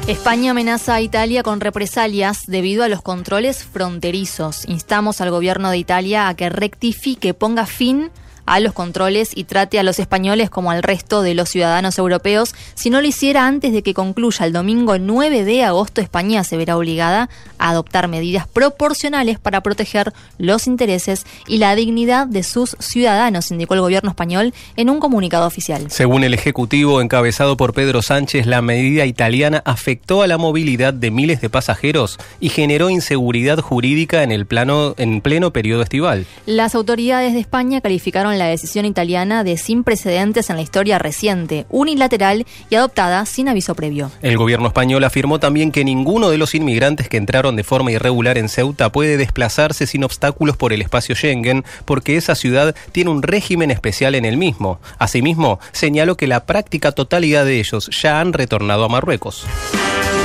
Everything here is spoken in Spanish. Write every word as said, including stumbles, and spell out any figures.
España amenaza a Italia con represalias debido a los controles fronterizos. Instamos al gobierno de Italia a que rectifique, ponga fin a los controles y trate a los españoles como al resto de los ciudadanos europeos. Si no lo hiciera antes de que concluya el domingo nueve de agosto, España se verá obligada a adoptar medidas proporcionales para proteger los intereses y la dignidad de sus ciudadanos, indicó el gobierno español en un comunicado oficial. Según el Ejecutivo encabezado por Pedro Sánchez, la medida italiana afectó a la movilidad de miles de pasajeros y generó inseguridad jurídica en el plano, en pleno periodo estival. Las autoridades de España calificaron la decisión italiana de sin precedentes en la historia reciente, unilateral y adoptada sin aviso previo. El gobierno español afirmó también que ninguno de los inmigrantes que entraron de forma irregular en Ceuta puede desplazarse sin obstáculos por el espacio Schengen, porque esa ciudad tiene un régimen especial en el mismo. Asimismo, señaló que la práctica totalidad de ellos ya han retornado a Marruecos.